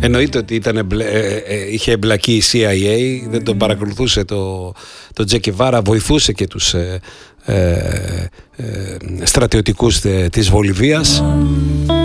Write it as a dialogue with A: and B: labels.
A: Εννοείται ότι είχε εμπλακεί η CIA, δεν τον παρακολουθούσε το Τζε Γκεβάρα, βοηθούσε και τους στρατιωτικούς της Βολιβίας.